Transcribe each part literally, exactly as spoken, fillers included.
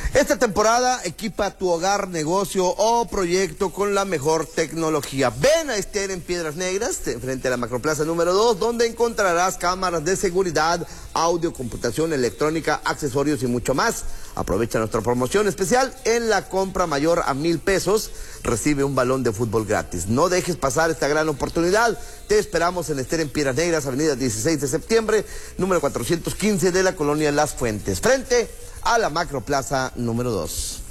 Esta temporada equipa tu hogar, negocio o proyecto con la mejor tecnología. Ven a Ester en Piedras Negras, frente a la Macroplaza número dos, donde encontrarás cámaras de seguridad, audio, computación electrónica, accesorios y mucho más. Aprovecha nuestra promoción especial. En la compra mayor a mil pesos, recibe un balón de fútbol gratis. No dejes pasar esta gran oportunidad. Te esperamos en Ester en Piedras Negras, avenida dieciséis de septiembre, número cuatrocientos quince de la colonia Las Fuentes, frente a la Macroplaza número dos.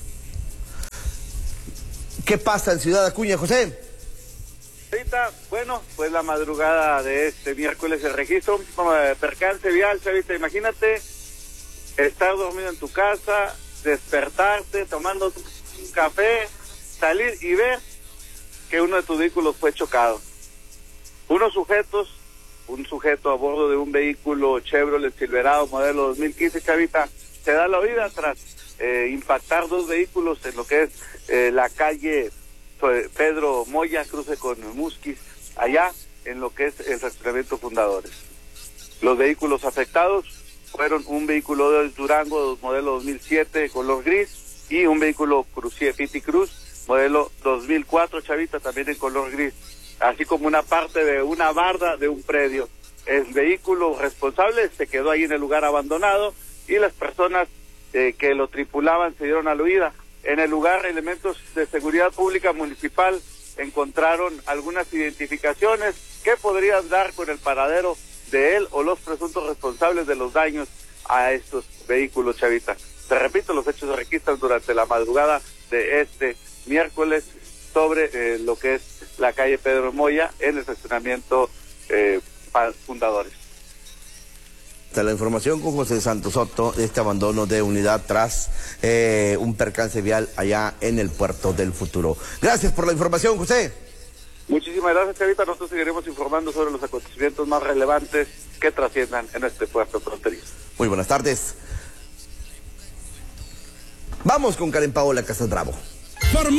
¿Qué pasa en Ciudad Acuña, José? Ahorita, bueno, pues la madrugada de este miércoles se registra un uh, percance vial, Chavita. Imagínate estar dormido en tu casa, despertarte, tomando un café, salir y ver que uno de tus vehículos fue chocado. Unos sujetos, un sujeto a bordo de un vehículo Chevrolet Silverado modelo dos mil quince, Chavita, se da la vida tras eh, impactar dos vehículos en lo que es eh, la calle Pedro Moya, cruce con Musquis, allá en lo que es el fraccionamiento Fundadores. Los vehículos afectados fueron un vehículo de Durango modelo dos mil siete color gris y un vehículo Crucier Piti Cruz modelo dos mil cuatro, Chavita, también en color gris, así como una parte de una barda de un predio. El vehículo responsable se quedó ahí en el lugar abandonado y las personas eh, que lo tripulaban se dieron a la huida. En el lugar, elementos de seguridad pública municipal encontraron algunas identificaciones que podrían dar con el paradero de él o los presuntos responsables de los daños a estos vehículos, Chavita. Te repito, los hechos se registran durante la madrugada de este miércoles sobre eh, lo que es la calle Pedro Moya en el fraccionamiento eh, Fundadores. Hasta la información con José Santos Soto de este abandono de unidad tras eh, un percance vial allá en el Puerto del Futuro. Gracias por la información, José. Muchísimas gracias, Chavita. Nosotros seguiremos informando sobre los acontecimientos más relevantes que trasciendan en este puerto fronterizo. Muy buenas tardes. Vamos con Karen Paola Casas Bravo.